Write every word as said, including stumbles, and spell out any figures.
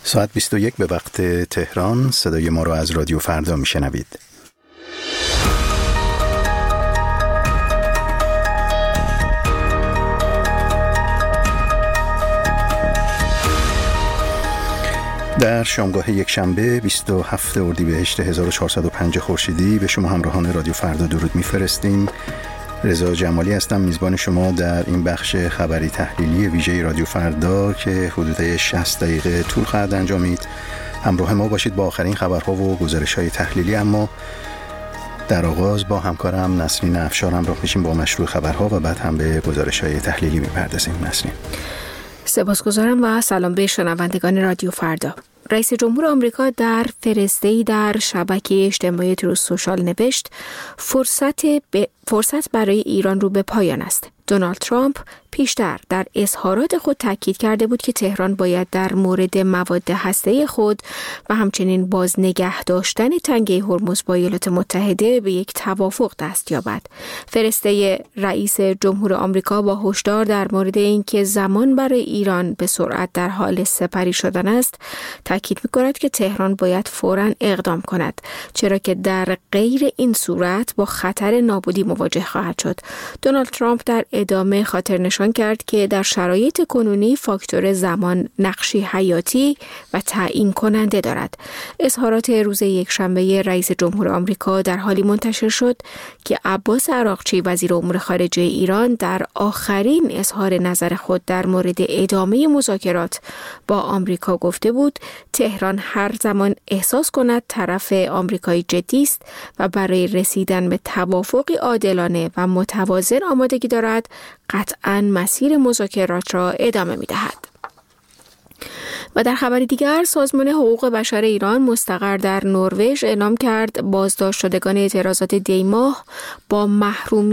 ساعت بیست و یک به وقت تهران. صدای ما رو از رادیو فردا میشنوید. در شامگاه یک شنبه بیست و هفتم اردیبهشت هزار و چهارصد و پنج خورشیدی به شما همراهان رادیو فردا درود میفرستیم. رضا جمالی هستم، میزبان شما در این بخش خبری تحلیلی ویژه رادیو فردا که حدود شصت دقیقه طول خواهد انجامید. همراه ما باشید با آخرین خبرها و گزارش‌های تحلیلی. اما در آغاز با همکارم نسرین افشار همراه میشیم با مشروع خبرها و بعد هم به گزارش‌های تحلیلی میپردازیم. نسرین. سپاسگزارم و سلام به شنوندگان رادیو فردا. رئیس جمهور آمریکا در فرسته‌ای در شبکه اجتماعی تروث سوشال نوشت فرصت, ب... فرصت برای ایران رو به پایان است. دونالد ترامپ پیشتر در اظهارات خود تاکید کرده بود که تهران باید در مورد مواد هسته‌ای خود و همچنین باز نگه داشتن تنگه هرمز با ایالات متحده به یک توافق دست یابد. فرسته رئیس جمهور آمریکا با هشدار در مورد اینکه زمان برای ایران به سرعت در حال سپری شدن است، تاکید می‌کند که تهران باید فوراً اقدام کند، چرا که در غیر این صورت با خطر نابودی مواجه خواهد شد. دونالد ترامپ در ادامه خاطر نشان کرد که در شرایط کنونی فاکتور زمان نقشی حیاتی و تعیین کننده دارد. اظهارات روز یکشنبه رئیس جمهور آمریکا در حالی منتشر شد که عباس عراقچی وزیر امور خارجه ایران در آخرین اظهار نظر خود در مورد ادامه مذاکرات با آمریکا گفته بود تهران هر زمان احساس کند طرف آمریکایی جدی است و برای رسیدن به توافقی عادلانه و متوازن آمادگی دارد، قطعاً مسیر مذاکرات را ادامه می‌دهد. و در خبر دیگر، سازمان حقوق بشر ایران مستقر در نروژ اعلام کرد بازداشت شدگان اعتراضات دی ماه با محرومیت